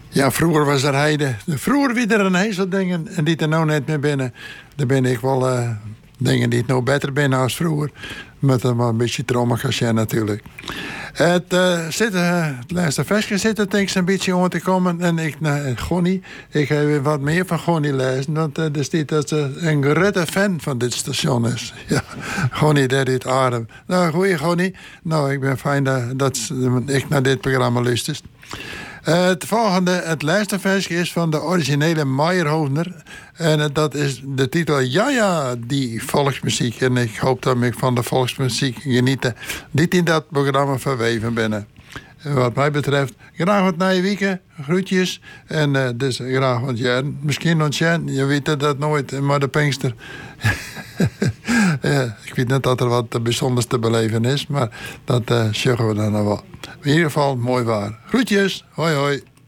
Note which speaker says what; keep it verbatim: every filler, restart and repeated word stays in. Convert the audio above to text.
Speaker 1: Ja, vroeger was er heide. Vroeger weer een heel dingen en die er nou net meer binnen. Daar ben ik wel uh, dingen die het nou beter binnen als vroeger. Met een, een beetje traumacasje natuurlijk. Het, uh, zit, uh, het laatste versje zit er denk ik een beetje om te komen. En ik, nou, Gonnie, ik ga weer wat meer van Gonnie lezen. Want uh, er staat dat ze een grote fan van dit station is. Ja, Gonnie, dat is adem. Nou, goeie Gonnie. Nou, ik ben fijn dat, dat ik naar dit programma luister. Uh, het volgende, het laatste versje is van de originele Meyerhoorner. En uh, dat is de titel Ja Ja, die volksmuziek. En ik hoop dat ik van de volksmuziek genieten. Dit in dat programma verweven binnen. Uh, wat mij betreft, graag wat na je weekend. Groetjes. En uh, dus graag wat jaar. Misschien nog jaar. Je weet dat nooit. Maar de Pinkster. Ja, ik weet niet dat er wat bijzonders te beleven is. Maar dat uh, zeggen we dan nog wel. In ieder geval mooi waar. Groetjes. Hoi hoi.